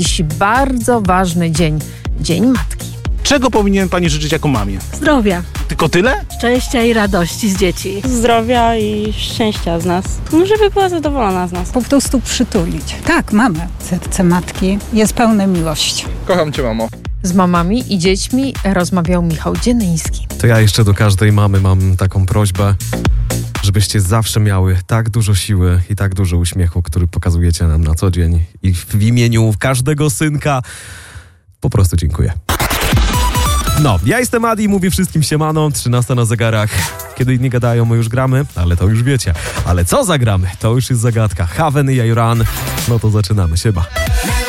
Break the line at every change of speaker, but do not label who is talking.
Dziś bardzo ważny dzień. Dzień Matki.
Czego powinien pani życzyć jako mamie?
Zdrowia,
Tylko tyle?
szczęścia i radości z dzieci.
Zdrowia i szczęścia z nas. No, żeby była zadowolona z nas.
Po prostu przytulić. Tak, mamy. Serce matki jest pełne miłości.
Kocham cię, mamo.
Z mamami i dziećmi rozmawiał Michał Dzienyński.
To ja jeszcze do każdej mamy mam taką prośbę, żebyście zawsze miały tak dużo siły i tak dużo uśmiechu, który pokazujecie nam na co dzień. I w imieniu każdego synka po prostu dziękuję. No, ja jestem Adi, mówię wszystkim siemano, 13 na zegarach. Kiedy inni gadają, my już gramy, ale to już wiecie. Ale co zagramy? To już jest zagadka. Haven i Jajran. No to zaczynamy, siema.